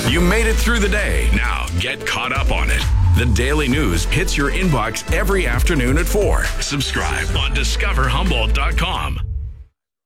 You made it through the day. Now get caught up on it. The Daily News hits your inbox every afternoon at 4. Subscribe on discoverhumboldt.com.